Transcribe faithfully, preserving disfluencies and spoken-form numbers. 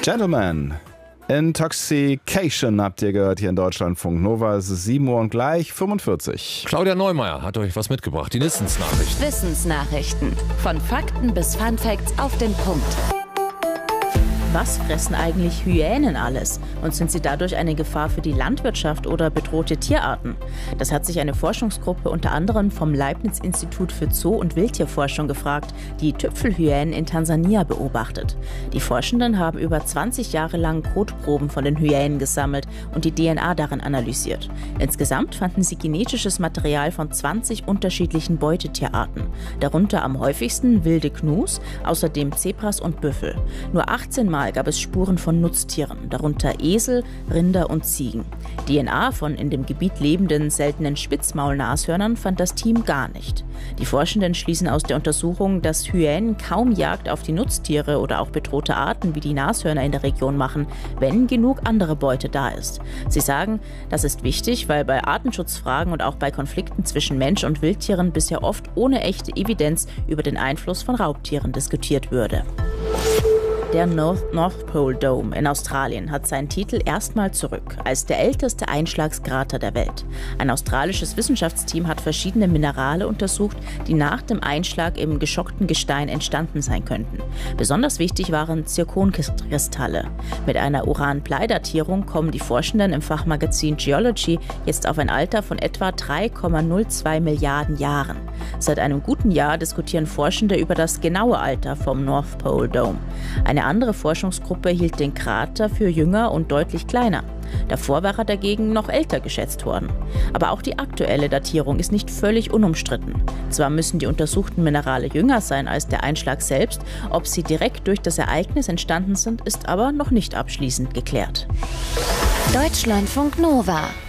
Gentlemen, Intoxication habt ihr gehört hier in Deutschlandfunk Nova. Es ist sieben Uhr und gleich fünfundvierzig. Claudia Neumeier hat euch was mitgebracht, die Wissensnachrichten. Wissensnachrichten. Von Fakten bis Funfacts auf den Punkt. Was fressen eigentlich Hyänen alles? Und sind sie dadurch eine Gefahr für die Landwirtschaft oder bedrohte Tierarten? Das hat sich eine Forschungsgruppe unter anderem vom Leibniz-Institut für Zoo- und Wildtierforschung gefragt, die Tüpfelhyänen in Tansania beobachtet. Die Forschenden haben über zwanzig Jahre lang Kotproben von den Hyänen gesammelt und die D N A darin analysiert. Insgesamt fanden sie genetisches Material von zwanzig unterschiedlichen Beutetierarten. Darunter am häufigsten wilde Gnus, außerdem Zebras und Büffel. Nur achtzehn Mal gab es Spuren von Nutztieren, darunter Esel, Rinder und Ziegen. D N A von in dem Gebiet lebenden seltenen Spitzmaulnashörnern fand das Team gar nicht. Die Forschenden schließen aus der Untersuchung, dass Hyänen kaum Jagd auf die Nutztiere oder auch bedrohte Arten wie die Nashörner in der Region machen, wenn genug andere Beute da ist. Sie sagen, das ist wichtig, weil bei Artenschutzfragen und auch bei Konflikten zwischen Mensch und Wildtieren bisher oft ohne echte Evidenz über den Einfluss von Raubtieren diskutiert würde. Der North, North Pole Dome in Australien hat seinen Titel erstmal zurück als der älteste Einschlagskrater der Welt. Ein australisches Wissenschaftsteam hat verschiedene Minerale untersucht, die nach dem Einschlag im geschockten Gestein entstanden sein könnten. Besonders wichtig waren Zirkonkristalle. Mit einer Uran-Blei-Datierung kommen die Forschenden im Fachmagazin Geology jetzt auf ein Alter von etwa drei Komma null zwei Milliarden Jahren. Seit einem guten Jahr diskutieren Forschende über das genaue Alter vom North Pole Dome. Eine andere Forschungsgruppe hielt den Krater für jünger und deutlich kleiner. Davor war er dagegen noch älter geschätzt worden. Aber auch die aktuelle Datierung ist nicht völlig unumstritten. Zwar müssen die untersuchten Minerale jünger sein als der Einschlag selbst, ob sie direkt durch das Ereignis entstanden sind, ist aber noch nicht abschließend geklärt. Deutschlandfunk Nova.